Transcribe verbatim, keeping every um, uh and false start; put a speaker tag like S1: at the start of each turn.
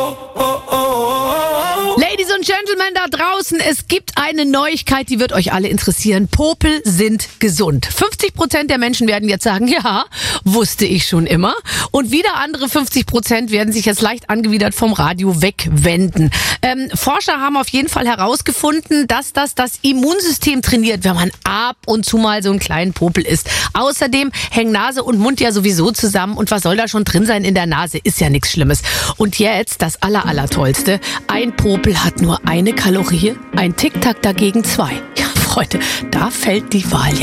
S1: Ladies und Gentlemen da draußen, es gibt eine Neuigkeit, die wird euch alle interessieren. Popel sind gesund. fünfzig Prozent der Menschen werden jetzt sagen, ja, wusste ich schon immer. Und wieder andere fünfzig Prozent werden sich jetzt leicht angewidert vom Radio wegwenden. Ähm, Forscher haben auf jeden Fall herausgefunden, dass das das Immunsystem trainiert, wenn man ab und zu mal so einen kleinen Popel isst. Außerdem hängen Nase und Mund ja sowieso zusammen. Und was soll da schon drin sein in der Nase? Ist ja nichts Schlimmes. Und jetzt das aller, aller Tollste. Ein Popel hat nur eine Kalorie, ein Tic-Tac dagegen zwei. Ja, Freunde, da fällt die Wahl ja.